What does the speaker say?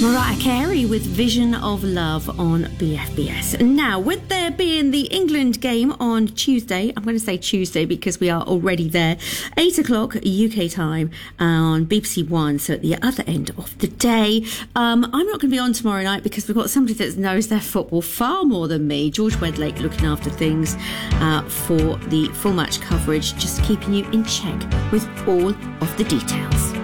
Mariah Carey with Vision of Love on BFBS. Now, with there being the England game on Tuesday, I'm going to say Tuesday because we are already there, 8 o'clock UK time on BBC One, so at the other end of the day. I'm not going to be on tomorrow night because we've got somebody that knows their football far more than me, George Wedlake, looking after things for the full match coverage, just keeping you in check with all of the details.